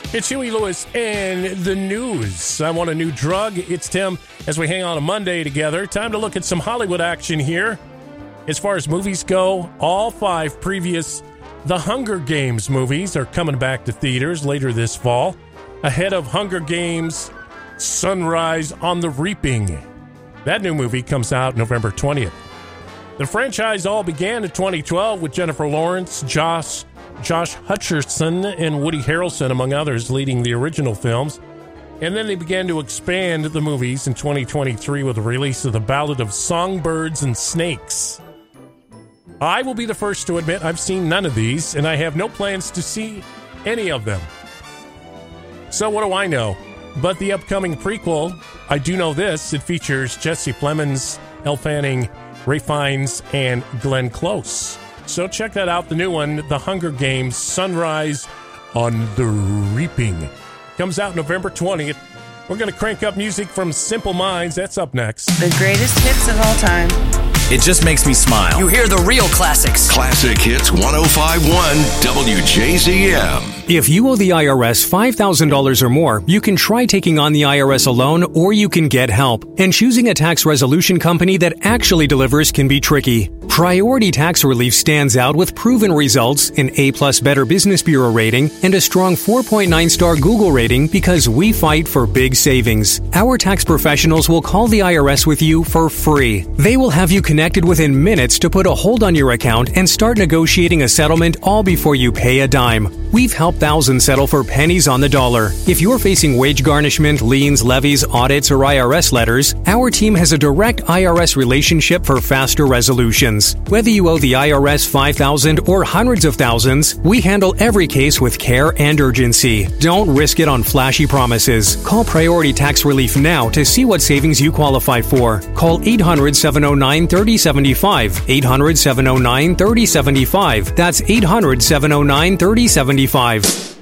It's Huey Lewis and the news. I want a new drug. It's Tim as we hang on a Monday together. Time to look at some Hollywood action here. As far as movies go, all 5 previous The Hunger Games movies are coming back to theaters later this fall, ahead of Hunger Games Sunrise on the Reaping. That new movie comes out November 20th. The franchise all began in 2012 with Jennifer Lawrence, Josh Hutcherson, and Woody Harrelson, among others, leading the original films. And then they began to expand the movies in 2023 with the release of The Ballad of Songbirds and Snakes. I will be the first to admit I've seen none of these, and I have no plans to see any of them. So what do I know? But the upcoming prequel, I do know this. It features Jesse Plemons, Elle Fanning, Ralph Fiennes, and Glenn Close. So check that out, the new one, The Hunger Games Sunrise on the Reaping. Comes out November 20th. We're going to crank up music from Simple Minds. That's up next. The greatest hits of all time. It just makes me smile. You hear the real classics. Classic Hits 105.1 WJZM. If you owe the IRS $5,000 or more, you can try taking on the IRS alone, or you can get help. And choosing a tax resolution company that actually delivers can be tricky. Priority Tax Relief stands out with proven results, an A+ Better Business Bureau rating, and a strong 4.9-star Google rating because we fight for big savings. Our tax professionals will call the IRS with you for free. They will have you connected within minutes to put a hold on your account and start negotiating a settlement all before you pay a dime. We've helped thousands settle for pennies on the dollar. If you're facing wage garnishment, liens, levies, audits, or IRS letters, our team has a direct IRS relationship for faster resolutions. Whether you owe the IRS $5,000 or hundreds of thousands, we handle every case with care and urgency. Don't risk it on flashy promises. Call Priority Tax Relief now to see what savings you qualify for. Call 800-709-3075. 800-709-3075. That's 800-709-3075.